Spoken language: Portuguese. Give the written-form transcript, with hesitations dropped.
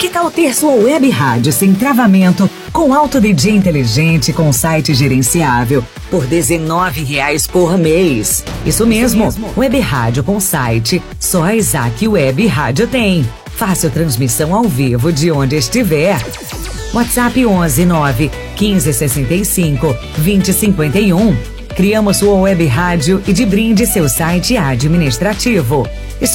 Que tal ter sua web rádio sem travamento, com Auto DJ inteligente, com site gerenciável, por R$19 por mês? Isso mesmo, web rádio com site, só a Isaac Web Rádio tem. Fácil transmissão ao vivo de onde estiver. WhatsApp 11 9 15 65 20 51. Criamos sua web rádio e de brinde seu site administrativo.